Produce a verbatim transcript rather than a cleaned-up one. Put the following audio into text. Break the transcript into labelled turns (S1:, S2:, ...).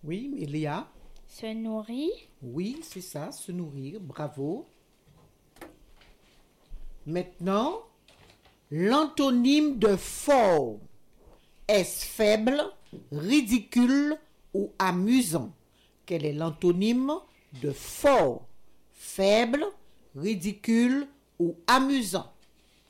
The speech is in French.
S1: Oui, mais Léa?
S2: Se nourrir.
S1: Oui, c'est ça, se nourrir. Bravo. Maintenant, l'antonyme de fort. Est-ce faible, ridicule ou amusant? Quel est l'antonyme de fort? Faible, ridicule ou amusant?